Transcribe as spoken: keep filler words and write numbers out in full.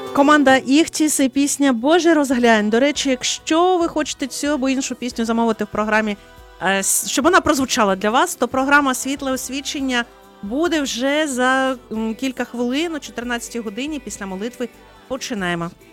Команда Іхтіс і пісня «Боже, розглянь». До речі, якщо ви хочете цю або іншу пісню замовити в програмі, щоб вона прозвучала для вас, то програма «Світле освічення» буде вже за кілька хвилин, о чотирнадцятій годині після молитви. Починаємо.